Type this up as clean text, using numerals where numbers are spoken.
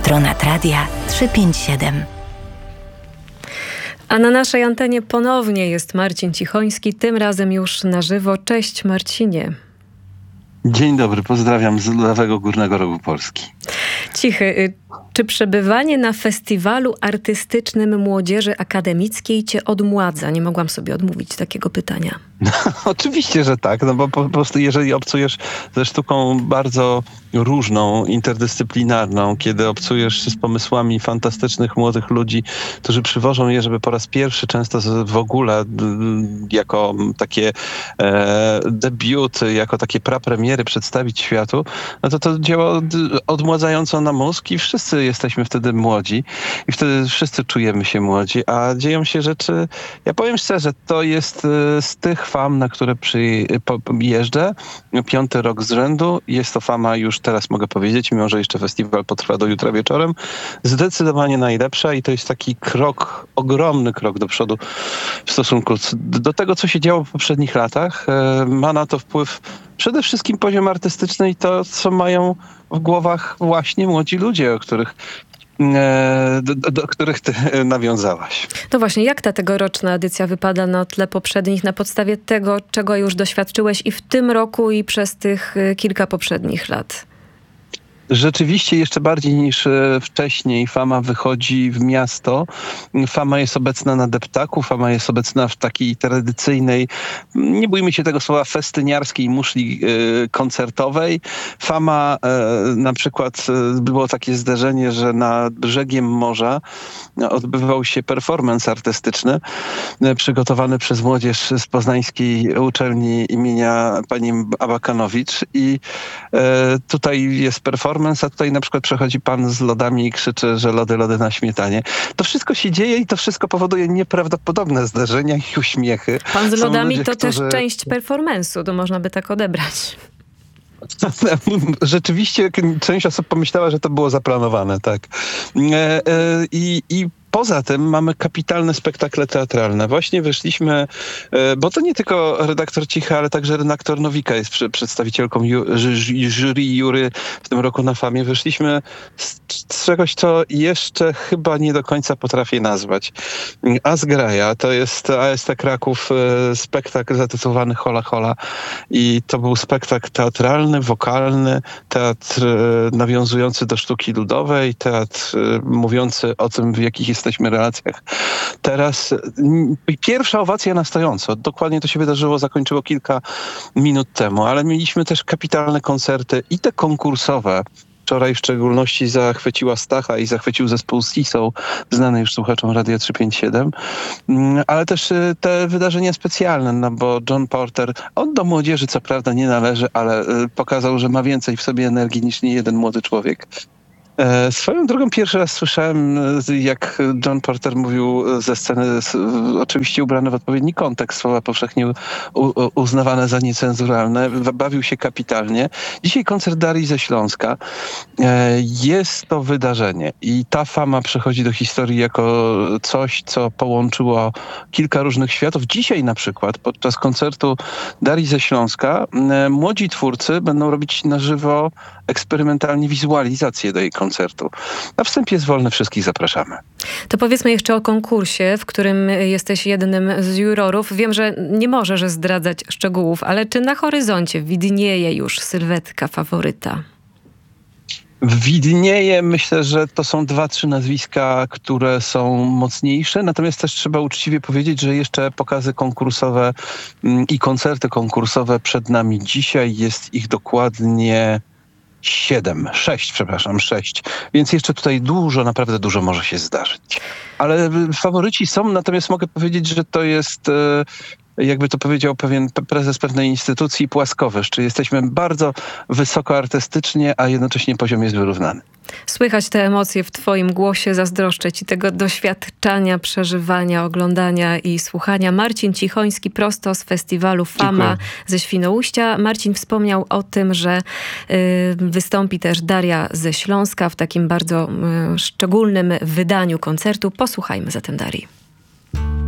Patronat Radia 357. A na naszej antenie ponownie jest Marcin Cichoński, tym razem już na żywo. Cześć Marcinie. Dzień dobry, pozdrawiam z lewego górnego rogu Polski. Cichy, czy przebywanie na festiwalu artystycznym młodzieży akademickiej cię odmładza? Nie mogłam sobie odmówić takiego pytania. No, oczywiście, że tak, no bo po prostu jeżeli obcujesz ze sztuką bardzo różną, interdyscyplinarną, kiedy obcujesz z pomysłami fantastycznych młodych ludzi, którzy przywożą je, żeby po raz pierwszy często w ogóle jako takie debiuty, jako takie prapremiery przedstawić światu, no to dzieło odmładzająco na mózg i wszyscy jesteśmy wtedy młodzi i wtedy wszyscy czujemy się młodzi, a dzieją się rzeczy, ja powiem szczerze, to jest z tych fam, na które jeżdżę, 5. rok z rzędu. Jest to fama, już teraz mogę powiedzieć, mimo że jeszcze festiwal potrwa do jutra wieczorem, zdecydowanie najlepsza i to jest taki krok, ogromny krok do przodu w stosunku do tego, co się działo w poprzednich latach. Ma na to wpływ przede wszystkim poziom artystyczny i to, co mają w głowach właśnie młodzi ludzie, do których ty nawiązałaś. No właśnie, jak ta tegoroczna edycja wypada na tle poprzednich, na podstawie tego, czego już doświadczyłeś i w tym roku, i przez tych kilka poprzednich lat? Rzeczywiście jeszcze bardziej niż wcześniej fama wychodzi w miasto. Fama jest obecna na deptaku, fama jest obecna w takiej tradycyjnej, nie bójmy się tego słowa, festyniarskiej muszli koncertowej. Fama na przykład było takie zdarzenie, że nad brzegiem morza odbywał się performance artystyczny przygotowany przez młodzież z poznańskiej uczelni imienia pani Abakanowicz i tutaj jest performance, a tutaj na przykład przechodzi pan z lodami i krzyczy, że lody, lody na śmietanie. To wszystko się dzieje i to wszystko powoduje nieprawdopodobne zdarzenia i uśmiechy. Pan z lodami ludzie, to też część performance'u, to można by tak odebrać. Rzeczywiście część osób pomyślała, że to było zaplanowane, tak. I poza tym mamy kapitalne spektakle teatralne. Właśnie wyszliśmy, bo to nie tylko redaktor Cichy, ale także redaktor Nowika jest przedstawicielką jury w tym roku na Famie. Wyszliśmy z czegoś, co jeszcze chyba nie do końca potrafię nazwać. Azgraja, to jest AST Kraków, spektakl zatytułowany Hola Hola i to był spektakl teatralny, wokalny, teatr nawiązujący do sztuki ludowej, teatr mówiący o tym, w jakich jesteśmy relacjach. Teraz pierwsza owacja na stojąco. Dokładnie to się wydarzyło, zakończyło kilka minut temu, ale mieliśmy też kapitalne koncerty i te konkursowe. Wczoraj w szczególności zachwyciła Stacha i zachwycił zespół Sisą, znany już słuchaczom Radia 357, ale też te wydarzenia specjalne, no bo John Porter, on do młodzieży co prawda nie należy, ale pokazał, że ma więcej w sobie energii niż niejeden młody człowiek. Swoją drogą pierwszy raz słyszałem, jak John Porter mówił ze sceny, oczywiście ubrany w odpowiedni kontekst, słowa powszechnie uznawane za niecenzuralne. Bawił się kapitalnie. Dzisiaj koncert Darii ze Śląska. Jest to wydarzenie i ta fama przechodzi do historii jako coś, co połączyło kilka różnych światów. Dzisiaj na przykład podczas koncertu Darii ze Śląska młodzi twórcy będą robić na żywo eksperymentalnie wizualizację do jej koncertu. Na wstępie jest wolny, wszystkich zapraszamy. To powiedzmy jeszcze o konkursie, w którym jesteś jednym z jurorów. Wiem, że nie możesz zdradzać szczegółów, ale czy na horyzoncie widnieje już sylwetka faworyta? Widnieje, myślę, że to są 2-3 nazwiska, które są mocniejsze, natomiast też trzeba uczciwie powiedzieć, że jeszcze pokazy konkursowe i koncerty konkursowe przed nami dzisiaj. Jest ich dokładnie 6. Więc jeszcze tutaj naprawdę dużo może się zdarzyć. Ale faworyci są, natomiast mogę powiedzieć, że to jest, jakby to powiedział pewien prezes pewnej instytucji, płaskowyż. Czyli jesteśmy bardzo wysoko artystycznie, a jednocześnie poziom jest wyrównany. Słychać te emocje w twoim głosie, zazdroszczę ci tego doświadczania, przeżywania, oglądania i słuchania. Marcin Cichoński prosto z festiwalu Fama. Dziękuję. Ze Świnoujścia. Marcin wspomniał o tym, że wystąpi też Daria ze Śląska w takim bardzo szczególnym wydaniu koncertu. Posłuchajmy zatem Darii.